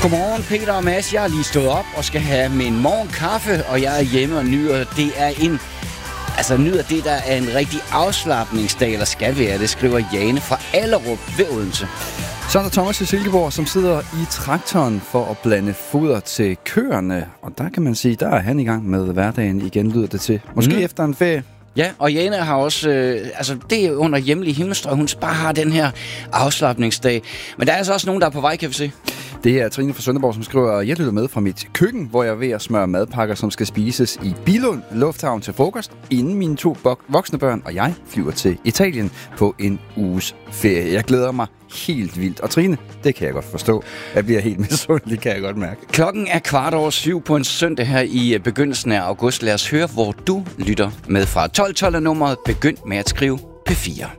Godmorgen, Peter og Mads. Jeg er lige stået op og skal have min morgenkaffe, og jeg er hjemme og nyder. Nyder det, der er en rigtig afslapningsdag, eller skal være. Det skriver Jane fra Allerup ved Odense. Så er der Thomas i Silkeborg, som sidder i traktoren for at blande foder til køerne. Og der kan man sige, der er han i gang med hverdagen igen, lyder det til. Måske efter en ferie. Ja, og Jane har også, det er under hjemlig himmelstrøg, hun bare har den her afslapningsdag. Men der er altså også nogen, der er på vej, kan vi se. Det er Trine fra Sønderborg, som skriver, jeg lytter med fra mit køkken, hvor jeg er ved at smøre madpakker, som skal spises i Billund Lufthavn til frokost, inden mine 2 voksne børn og jeg flyver til Italien på en uges ferie. Jeg glæder mig helt vildt. Og Trine, det kan jeg godt forstå. Jeg bliver helt misundelig, kan jeg godt mærke. Klokken er 7:15 på en søndag her i begyndelsen af august. Lad os høre, hvor du lytter med fra. 12 er nummeret. Begynd med at skrive P4.